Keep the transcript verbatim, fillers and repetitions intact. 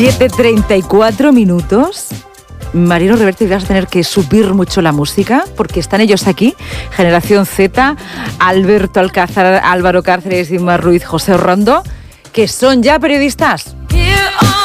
siete treinta y cuatro minutos. Marino Reverte, vas a tener que subir mucho la música porque están ellos aquí. Generación Z, Alberto Alcázar, Álvaro Cárceres, Inma Ruiz, José Rondo, que son ya periodistas.